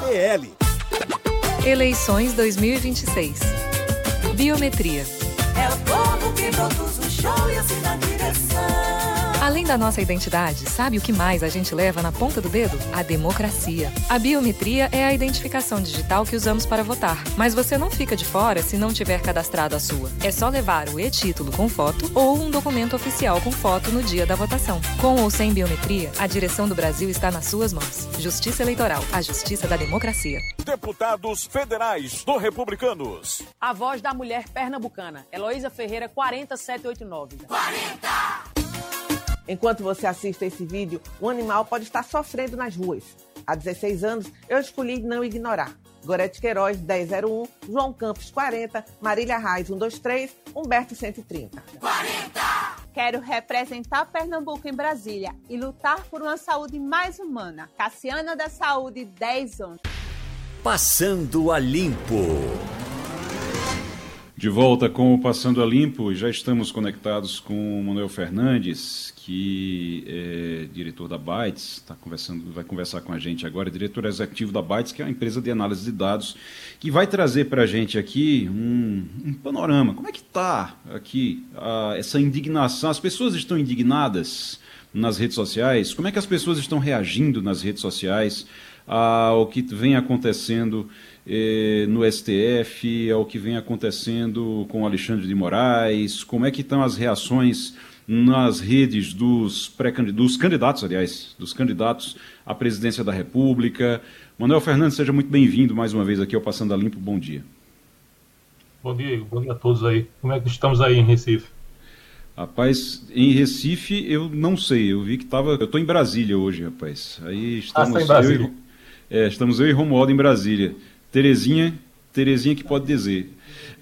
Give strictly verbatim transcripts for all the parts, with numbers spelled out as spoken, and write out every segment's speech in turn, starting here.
L. Eleições dois mil e vinte e seis. Biometria. É o povo que produz o show e assim na direção. Além da nossa identidade, sabe o que mais a gente leva na ponta do dedo? A democracia. A biometria é a identificação digital que usamos para votar. Mas você não fica de fora se não tiver cadastrado a sua. É só levar o e-título com foto ou um documento oficial com foto no dia da votação. Com ou sem biometria, a direção do Brasil está nas suas mãos. Justiça Eleitoral, a justiça da democracia. Deputados federais do Republicanos. A voz da mulher pernambucana, Heloísa Ferreira, quarenta sete oito nove. quarenta! Enquanto você assiste esse vídeo, um animal pode estar sofrendo nas ruas. Há dezesseis anos, eu escolhi não ignorar. Gorete Queiroz, dez zero um, João Campos, quarenta, Marília Reis, cento e vinte e três, Humberto, cento e trinta. quarenta! Quero representar Pernambuco em Brasília e lutar por uma saúde mais humana. Cassiana da Saúde, dez onze. Passando a Limpo. De volta com o Passando a Limpo, já estamos conectados com o Manuel Fernandes, que é diretor da Bytes, tá conversando, vai conversar com a gente agora, é diretor executivo da Bytes, que é uma empresa de análise de dados, que vai trazer para a gente aqui um, um panorama. Como é que está aqui a, essa indignação? As pessoas estão indignadas nas redes sociais? Como é que as pessoas estão reagindo nas redes sociais ao que vem acontecendo eh, no S T F, ao que vem acontecendo com Alexandre de Moraes? Como é que estão as reações nas redes dos, pré dos candidatos, aliás, dos candidatos à presidência da República? Manuel Fernandes, seja muito bem-vindo mais uma vez aqui ao Passando a Limpo. Bom dia. Bom dia, bom dia a todos aí. Como é que estamos aí em Recife? Rapaz, em Recife eu não sei, eu vi que estava... Eu estou em Brasília hoje, rapaz. Aí estamos, ah, está em Brasília. Eu e, é, estamos eu e Romualdo em Brasília. Terezinha, Terezinha que pode dizer.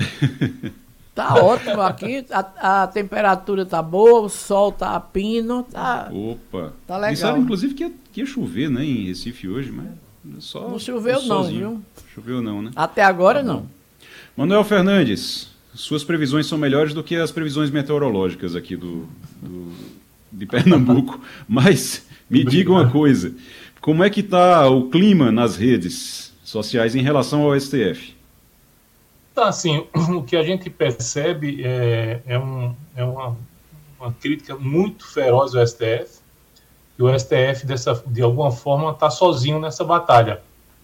Tá ótimo aqui, a, a temperatura tá boa, o sol tá a pino, tá... Opa! Tá legal. Disseram, inclusive, que ia, que ia chover, né, em Recife hoje, mas só... Não choveu não, viu? Choveu não, né? Até agora tá não. Manuel Fernandes, suas previsões são melhores do que as previsões meteorológicas aqui do, do, de Pernambuco, mas me diga uma coisa, como é que está o clima nas redes sociais em relação ao S T F? Então, assim, o que a gente percebe é, é, um, é uma, uma crítica muito feroz ao S T F, e o S T F, dessa, de alguma forma, está sozinho nessa batalha,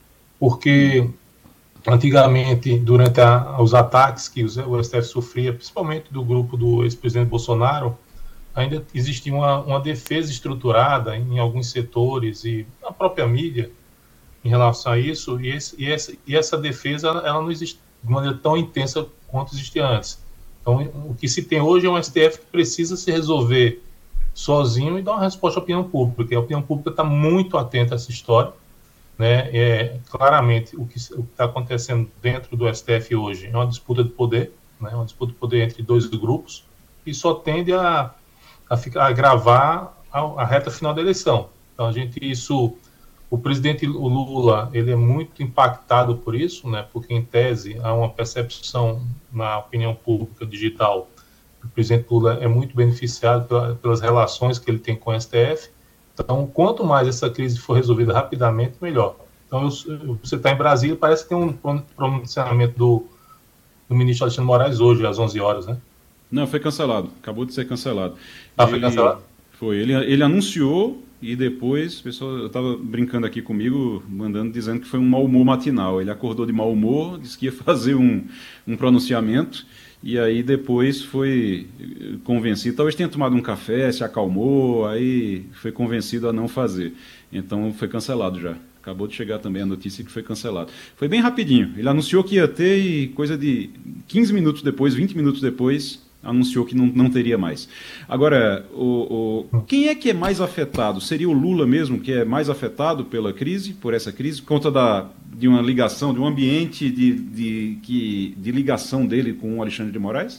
porque antigamente, durante a, os ataques que o S T F sofria, principalmente do grupo do ex-presidente Bolsonaro, ainda existia uma, uma defesa estruturada em alguns setores e na própria mídia em relação a isso, e, esse, e, essa, e essa defesa ela não existe de maneira tão intensa quanto existia antes. Então, o que se tem hoje é um S T F que precisa se resolver sozinho e dar uma resposta à opinião pública, e a opinião pública está muito atenta a essa história, né? É, claramente, o que está acontecendo dentro do S T F hoje é uma disputa de poder, né? Uma disputa de poder entre dois grupos, e só tende a, a, ficar, a agravar a, a reta final da eleição. Então, a gente, isso... O presidente Lula, ele é muito impactado por isso, né, porque, em tese, há uma percepção na opinião pública digital que o presidente Lula é muito beneficiado pela, pelas relações que ele tem com o S T F. Então, quanto mais essa crise for resolvida rapidamente, melhor. Então, eu, você está em Brasília, parece que tem um pronunciamento do, do ministro Alexandre de Moraes hoje, às onze horas, né? Não, foi cancelado. Acabou de ser cancelado. Ah, foi cancelado? Foi. Ele, ele anunciou... E depois, o pessoal estava brincando aqui comigo, mandando, dizendo que foi um mau humor matinal. Ele acordou de mau humor, disse que ia fazer um, um pronunciamento, e aí depois foi convencido. Talvez tenha tomado um café, se acalmou, aí foi convencido a não fazer. Então foi cancelado já. Acabou de chegar também a notícia que foi cancelado. Foi bem rapidinho. Ele anunciou que ia ter e coisa de quinze minutos depois, vinte minutos depois... anunciou que não, não teria mais. Agora, o, o, quem é que é mais afetado? Seria o Lula mesmo que é mais afetado pela crise, por essa crise, por conta da, de uma ligação, de um ambiente de, de, que, de ligação dele com o Alexandre de Moraes?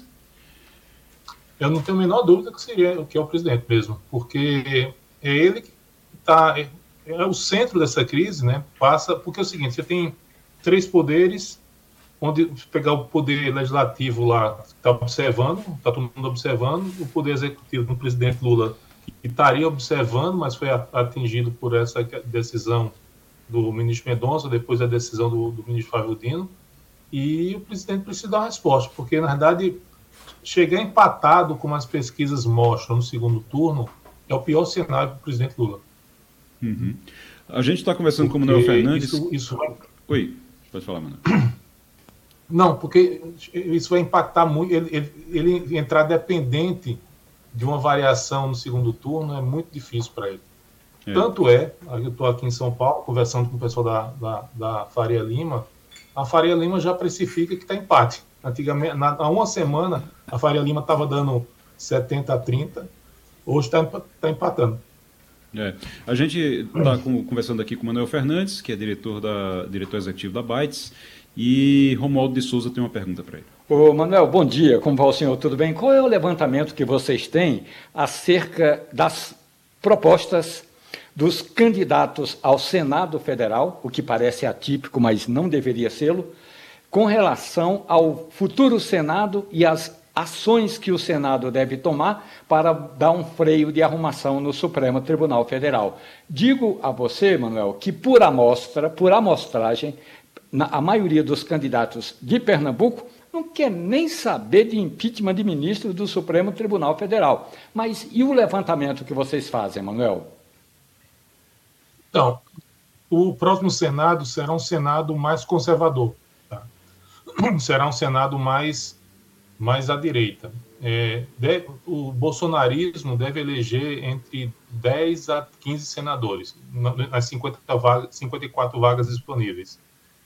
Eu não tenho a menor dúvida que seria o que é o presidente mesmo, porque é ele que está... É, é o centro dessa crise, né? Passa... Porque é o seguinte, você tem três poderes... onde pegar o poder legislativo lá, está observando, está todo mundo observando, o poder executivo do presidente Lula, que estaria observando, mas foi atingido por essa decisão do ministro Mendonça, depois da decisão do, do ministro Flávio Dino, e o presidente precisa dar uma resposta, porque, na verdade, chegar empatado, como as pesquisas mostram no segundo turno, é o pior cenário para o presidente Lula. Uhum. A gente está conversando porque com o Manuel Fernandes... Isso, isso vai... Oi, pode falar, Manuel. Não, porque isso vai impactar muito, ele, ele, ele entrar dependente de uma variação no segundo turno é muito difícil para ele. É. Tanto é, eu estou aqui em São Paulo, conversando com o pessoal da, da, da Faria Lima, a Faria Lima já precifica que está empate. Antigamente, na, há uma semana, a Faria Lima estava dando setenta a trinta, hoje está tá empatando. É. A gente está conversando aqui com o Manuel Fernandes, que é diretor, da, diretor executivo da Bytes, e Romualdo de Souza tem uma pergunta para ele. Ô, Manuel, bom dia, como vai o senhor? Tudo bem? Qual é o levantamento que vocês têm acerca das propostas dos candidatos ao Senado Federal, o que parece atípico, mas não deveria sê-lo, com relação ao futuro Senado e as ações que o Senado deve tomar para dar um freio de arrumação no Supremo Tribunal Federal? Digo a você, Manuel, que por amostra, por amostragem, na, a maioria dos candidatos de Pernambuco não quer nem saber de impeachment de ministro do Supremo Tribunal Federal. Mas e o levantamento que vocês fazem, Manuel? Então, o próximo Senado será um Senado mais conservador. Tá? Será um Senado mais, mais à direita. É, deve, o bolsonarismo deve eleger entre dez a quinze senadores, nas cinquenta vagas, cinquenta e quatro vagas disponíveis.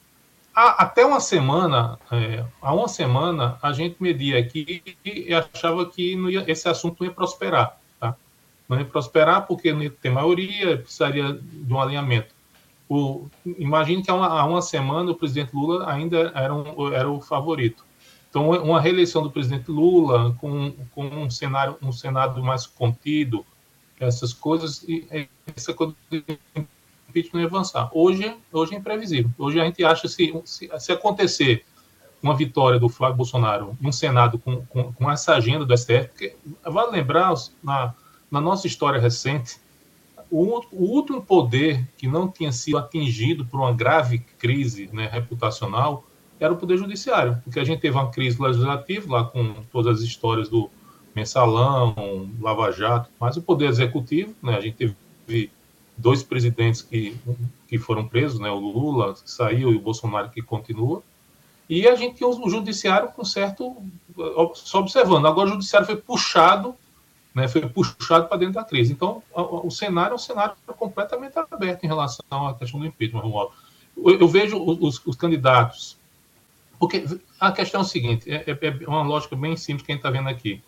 Há, até uma semana, é, há uma semana, a gente media aqui e achava que não ia, esse assunto não ia prosperar. Tá? Não ia prosperar porque não ia ter maioria, precisaria de um alinhamento. O, imagine que há uma, há uma semana o presidente Lula ainda era, um, era o favorito. Então, uma reeleição do presidente Lula com, com um, cenário, um Senado mais contido, essas coisas, e essa coisa de impeachment ia avançar. Hoje, hoje é imprevisível. Hoje a gente acha que se, se, se acontecer uma vitória do Flávio Bolsonaro um Senado com, com, com essa agenda do S T F, porque vale lembrar, na, na nossa história recente, o, o último poder que não tinha sido atingido por uma grave crise, né, reputacional era o Poder Judiciário, porque a gente teve uma crise legislativa lá com todas as histórias do Mensalão, Lava Jato, mas o Poder Executivo, né, a gente teve dois presidentes que, que foram presos, né, o Lula que saiu e o Bolsonaro que continua, e a gente tinha o Judiciário com certo, só observando, agora o Judiciário foi puxado, né, foi puxado para dentro da crise. Então, o, o cenário é um cenário completamente aberto em relação à questão do impeachment, Romualdo. Eu, eu vejo os, os candidatos, porque a questão é o seguinte, é, é uma lógica bem simples que a gente está vendo aqui.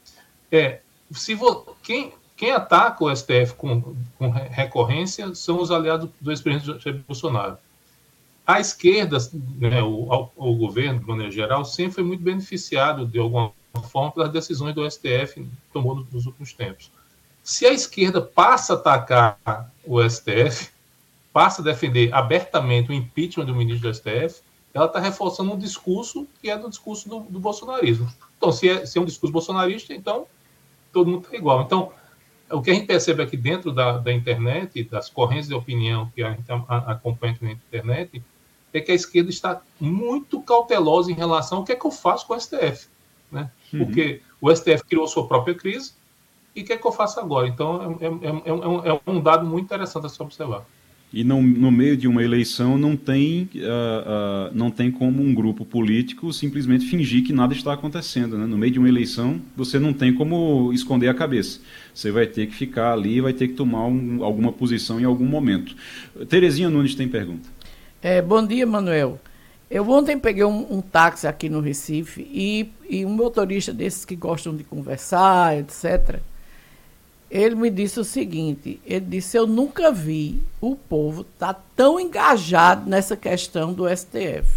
É, se vo, quem, quem ataca o S T F com, com recorrência são os aliados do ex-presidente Jair Bolsonaro. A esquerda, né, o, o governo, de maneira geral, sempre foi muito beneficiado, de alguma forma, pelas decisões do S T F que tomou nos, nos últimos tempos. Se a esquerda passa a atacar o S T F, passa a defender abertamente o impeachment do ministro do S T F, ela está reforçando um discurso que é do discurso do, do bolsonarismo. Então, se é, se é um discurso bolsonarista, então todo mundo está igual. Então, o que a gente percebe aqui dentro da, da internet, das correntes de opinião que a gente a, a, acompanha na internet, é que a esquerda está muito cautelosa em relação ao que é que eu faço com o S T F. Né? Uhum. Porque o S T F criou sua própria crise, e o que é que eu faço agora? Então, é, é, é, um, é um dado muito interessante a se observar. E não, no meio de uma eleição não tem, uh, uh, não tem como um grupo político simplesmente fingir que nada está acontecendo. Né? No meio de uma eleição, você não tem como esconder a cabeça. Você vai ter que ficar ali, vai ter que tomar um, alguma posição em algum momento. Terezinha Nunes tem pergunta. É, bom dia, Manuel. Eu ontem peguei um, um táxi aqui no Recife e, e um motorista desses que gostam de conversar, etcétera, ele me disse o seguinte, ele disse, eu nunca vi o povo estar tá tão engajado nessa questão do S T F.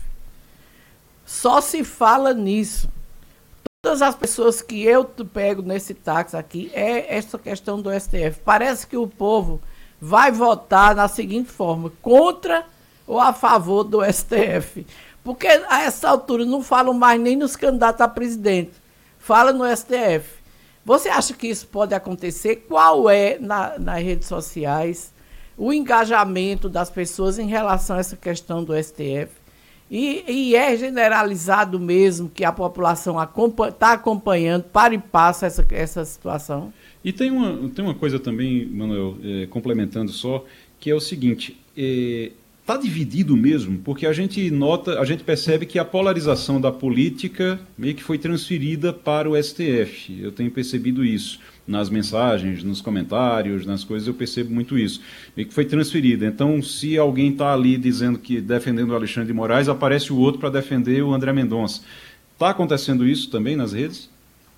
Só se fala nisso. Todas as pessoas que eu pego nesse táxi aqui é essa questão do S T F. Parece que o povo vai votar na seguinte forma, contra ou a favor do S T F. Porque a essa altura não falam mais nem nos candidatos a presidente, fala no S T F. Você acha que isso pode acontecer? Qual é, na, nas redes sociais, o engajamento das pessoas em relação a essa questão do S T F. E, e é generalizado mesmo que a população está acompanhando para e passa essa, essa situação? E tem uma, tem uma coisa também, Manuel, é, complementando só, que é o seguinte, está é, dividido mesmo, porque a gente nota, a gente percebe que a polarização da política meio que foi transferida para o S T F. Eu tenho percebido isso nas mensagens, nos comentários, nas coisas, eu percebo muito isso. Meio que foi transferida. Então, se alguém está ali dizendo que defendendo o Alexandre de Moraes, aparece o outro para defender o André Mendonça. Está acontecendo isso também nas redes?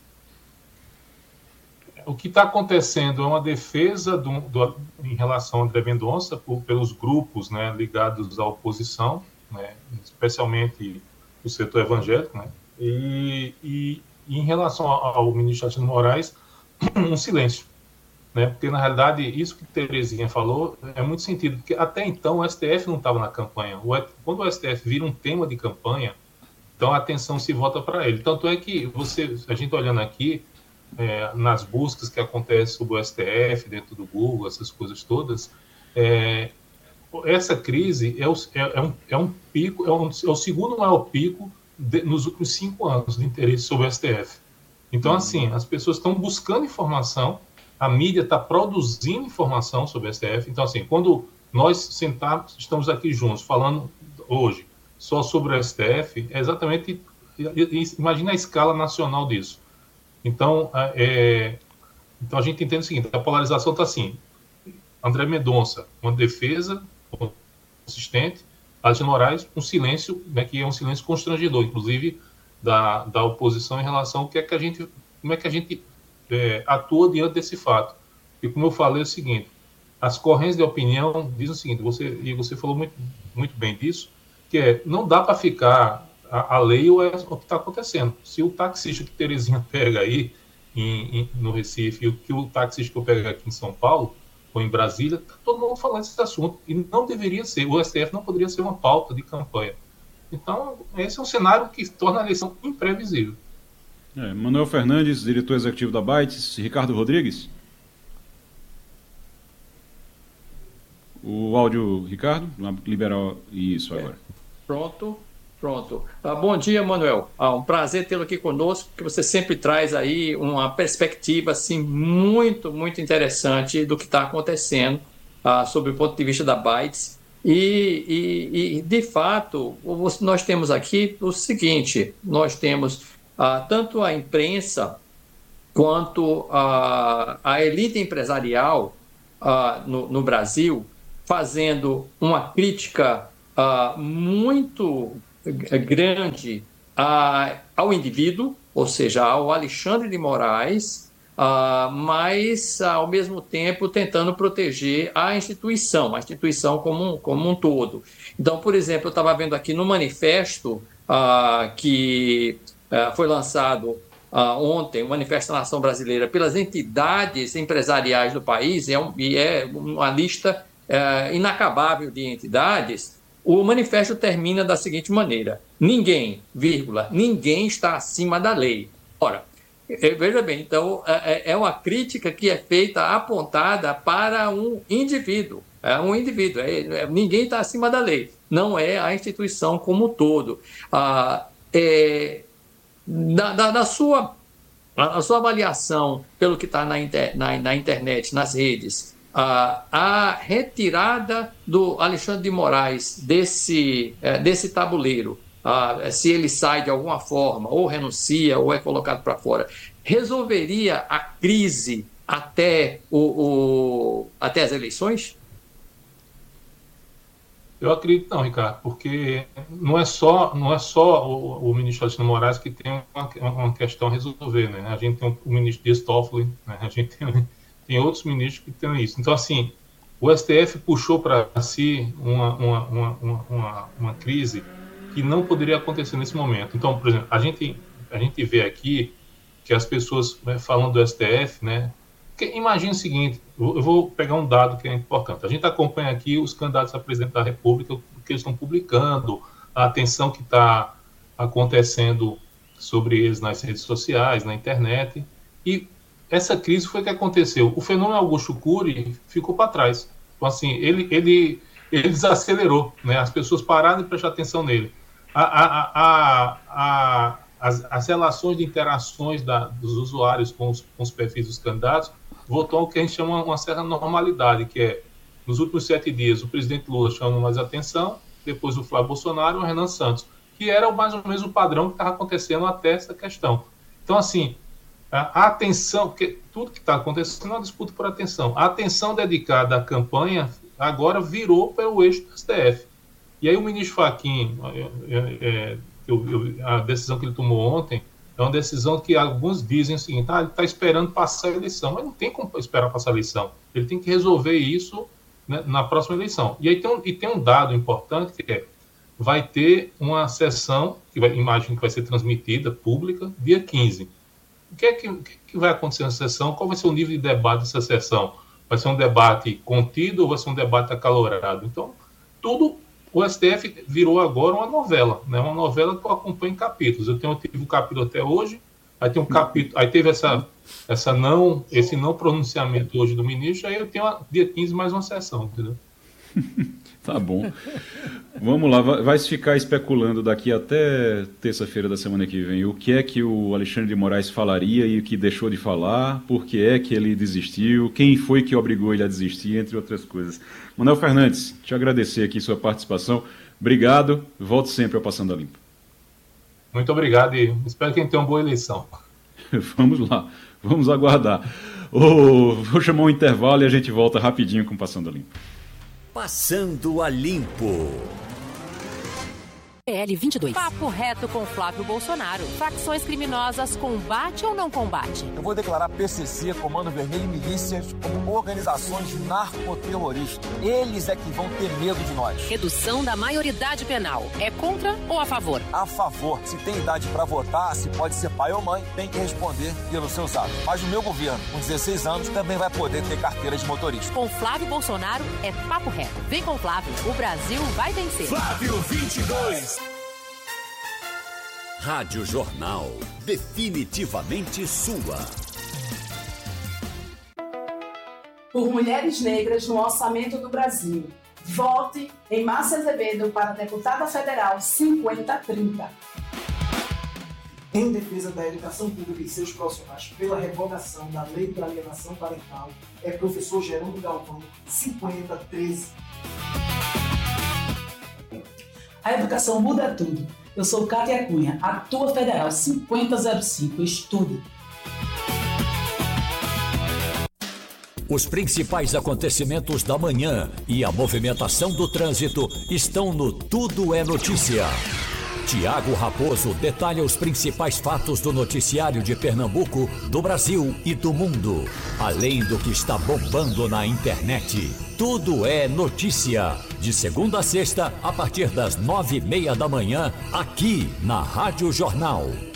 O que está acontecendo é uma defesa do, do, em relação ao André Mendonça por, pelos grupos, né, ligados à oposição, né, especialmente o setor evangélico, né, e, e, e em relação ao, ao ministro Alexandre de Moraes, um silêncio, né? Porque na realidade isso que Terezinha falou é muito sentido, porque até então o S T F não estava na campanha. O, quando o S T F vira um tema de campanha, então a atenção se volta para ele. Tanto é que você, a gente olhando aqui é, nas buscas que acontecem sobre o S T F dentro do Google, essas coisas todas, é, essa crise é, o, é, é, um, é um pico, é, um, é o segundo maior pico de, nos últimos cinco anos de interesse sobre o S T F. Então, assim, as pessoas estão buscando informação, a mídia está produzindo informação sobre o S T F. Então, assim, quando nós sentamos, estamos aqui juntos, falando hoje só sobre o S T F, é exatamente, imagina a escala nacional disso. Então, é, então a gente entende o seguinte, a polarização está assim, André Mendonça, uma defesa consistente, Alexandre de Moraes, um silêncio, né, que é um silêncio constrangedor, inclusive, Da, da oposição em relação ao que é que a gente, como é que a gente é, atua diante desse fato. E como eu falei é o seguinte, as correntes de opinião dizem o seguinte, você, e você falou muito, muito bem disso, que é, não dá para ficar a, a lei ou é o que está acontecendo. Se o taxista que Terezinha pega aí em, em, no Recife e o que o taxista que eu pego aqui em São Paulo ou em Brasília, está todo mundo falando desse assunto. E não deveria ser, o S T F não poderia ser uma pauta de campanha. Então, esse é um cenário que torna a eleição imprevisível. É, Manuel Fernandes, diretor executivo da Bytes. Ricardo Rodrigues. O áudio, Ricardo, liberar isso agora. É. Pronto, pronto. Ah, bom dia, Manuel. Ah, um prazer tê-lo aqui conosco, porque você sempre traz aí uma perspectiva assim, muito, muito interessante do que está acontecendo ah, sob o ponto de vista da Bytes. E, e, e, de fato, nós temos aqui o seguinte, nós temos ah, tanto a imprensa quanto a, a elite empresarial ah, no, no Brasil fazendo uma crítica ah, muito grande a, ao indivíduo, ou seja, ao Alexandre de Moraes, Uh, mas, ao mesmo tempo, tentando proteger a instituição, a instituição como um, como um todo. Então, por exemplo, eu estava vendo aqui no manifesto uh, que uh, foi lançado uh, ontem, o Manifesto da Nação Brasileira, pelas entidades empresariais do país, é um, e é uma lista uh, inacabável de entidades. O manifesto termina da seguinte maneira: ninguém, vírgula, ninguém está acima da lei. Ora, veja bem, então é uma crítica que é feita, apontada para um indivíduo. É um indivíduo, é, ninguém está acima da lei, não é a instituição como um todo. Ah, é, da, da, da sua, a sua avaliação pelo que está na, inter, na, na internet, nas redes, ah, a retirada do Alexandre de Moraes desse, é, desse tabuleiro, Ah, se ele sai de alguma forma, ou renuncia, ou é colocado para fora, resolveria a crise até, o, o, até as eleições? Eu acredito não, Ricardo, porque não é só, não é só o, o ministro Alexandre de Moraes que tem uma, uma questão a resolver, né? A gente tem o ministro Dias Toffoli, né? A gente tem, tem outros ministros que têm isso. Então, assim, o S T F puxou para si uma, uma, uma, uma, uma, uma crise que não poderia acontecer nesse momento. Então, por exemplo, a gente, a gente vê aqui que as pessoas, né, falando do S T F, né, imagina o seguinte, eu vou pegar um dado que é importante. A gente acompanha aqui os candidatos a presidente da República, o que eles estão publicando, a atenção que está acontecendo sobre eles nas redes sociais, na internet, e essa crise foi o que aconteceu. O fenômeno Augusto Cury ficou para trás. Então, assim, ele, ele, ele desacelerou, né? As pessoas pararam de prestar atenção nele. A, a, a, a, as, as relações de interações da, dos usuários com os, com os perfis dos candidatos voltou ao que a gente chama uma certa normalidade, que é, nos últimos sete dias, o presidente Lula chamando mais atenção, depois o Flávio Bolsonaro e o Renan Santos, que era mais ou menos o padrão que estava acontecendo até essa questão. Então, assim, a atenção, porque tudo que está acontecendo é uma disputa por atenção. A atenção dedicada à campanha agora virou para o eixo do S T F. E aí o ministro Fachin, é, é, a decisão que ele tomou ontem, é uma decisão que alguns dizem o seguinte, ah, ele está esperando passar a eleição, mas não tem como esperar passar a eleição. Ele tem que resolver isso, né, na próxima eleição. E aí tem um, e tem um dado importante que é, vai ter uma sessão, que vai, imagino que vai ser transmitida, pública, dia quinze. O que é que, o que, é que vai acontecer nessa sessão? Qual vai ser o nível de debate dessa sessão? Vai ser um debate contido ou vai ser um debate acalorado? Então, tudo, o S T F virou agora uma novela, né? Uma novela que eu acompanho em capítulos. Eu tenho eu tive um capítulo até hoje, aí tem um capítulo, aí teve essa, essa não, esse não pronunciamento hoje do ministro, aí eu tenho a, dia quinze mais uma sessão, entendeu? Tá bom. Vamos lá, vai se ficar especulando daqui até terça-feira da semana que vem o que é que o Alexandre de Moraes falaria e o que deixou de falar, por que é que ele desistiu, quem foi que obrigou ele a desistir, entre outras coisas. Manuel Fernandes, te agradecer aqui sua participação. Obrigado, volte sempre ao Passando a Limpo. Muito obrigado e espero que a gente tenha uma boa eleição. Vamos lá, vamos aguardar. Oh, vou chamar um intervalo e a gente volta rapidinho com Passando a Limpo. Passando a Limpo. P L vinte e dois. Papo reto com Flávio Bolsonaro. Facções criminosas combate ou não combate? Eu vou declarar P C C, Comando Vermelho e milícias como organizações narcoterroristas. Eles é que vão ter medo de nós. Redução da maioridade penal. É contra ou a favor? A favor. Se tem idade para votar, se pode ser pai ou mãe, tem que responder pelos seus atos. Mas o meu governo, com dezesseis anos, também vai poder ter carteira de motorista. Com Flávio Bolsonaro é papo reto. Vem com Flávio, o Brasil vai vencer. Flávio vinte e dois. Rádio Jornal, definitivamente sua. Por mulheres negras no orçamento do Brasil. Vote em Márcia Azevedo para deputada federal cinquenta trinta. Em defesa da educação pública e seus profissionais pela revogação da lei de alienação parental, é professor Jerônimo Galvão, cinquenta treze. A educação muda tudo. Eu sou Cátia Cunha, a tua federal cinquenta zero cinco. Estude. Os principais acontecimentos da manhã e a movimentação do trânsito estão no Tudo é Notícia. Tiago Raposo detalha os principais fatos do noticiário de Pernambuco, do Brasil e do mundo. Além do que está bombando na internet. Tudo é Notícia. De segunda a sexta, a partir das nove e meia da manhã, aqui na Rádio Jornal.